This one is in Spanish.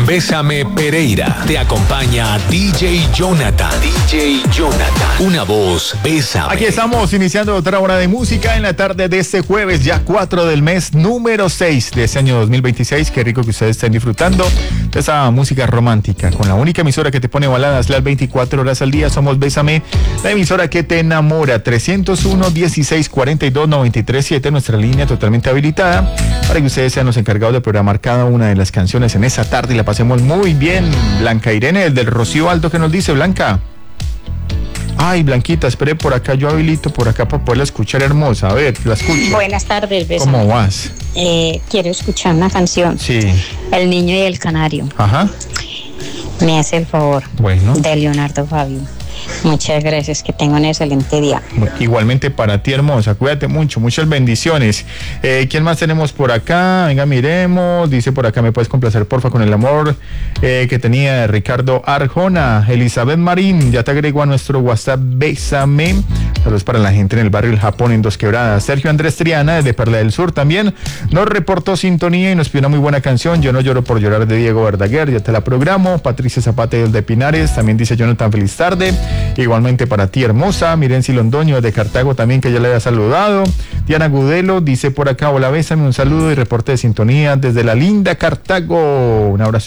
Bésame Pereira. Te acompaña DJ Jonathan. DJ Jonathan. Una voz, Bésame. Aquí estamos iniciando otra hora de música en la tarde de este jueves, ya 4 del mes número 6 de este año 2026. Qué rico que ustedes estén disfrutando de esa música romántica. Con la única emisora que te pone baladas las 24 horas al día. Somos Bésame, la emisora que te enamora. 301-1642-93-7, nuestra línea totalmente habilitada para que ustedes sean los encargados de programar cada una de las canciones en esa tarde y la pasemos muy bien. Blanca Irene, el del Rocío Alto, ¿qué nos dice, Blanca? Ay, Blanquita, espere, por acá yo habilito por acá para poderla escuchar, hermosa. A ver, la escucho. Buenas tardes, Bésame. ¿Cómo vas? Quiero escuchar una canción. Sí. El niño y el canario. Ajá. Me hace el favor. Bueno. De Leonardo Fabio. Muchas gracias, que tenga un excelente día. Igualmente para ti, hermosa, cuídate mucho, muchas bendiciones. ¿Quién más tenemos por acá? Venga, miremos, dice por acá, ¿me puedes complacer porfa con el amor que tenía Ricardo Arjona? Elizabeth Marín, ya te agrego a nuestro WhatsApp, Bésame. Saludos para la gente en el barrio El Japón en Dos Quebradas. Sergio Andrés Triana, desde Perla del Sur, también nos reportó sintonía y nos pidió una muy buena canción, Yo no lloro por llorar, de Diego Verdaguer, ya te la programo. Patricia Zapata de Pinares, también dice Jonathan, feliz tarde. Igualmente para ti, hermosa. Mirenci Londoño de Cartago también, que ya le había saludado. Diana Gudelo dice por acá, hola, Bésame, un saludo y reporte de sintonía desde la linda Cartago. Un abrazo.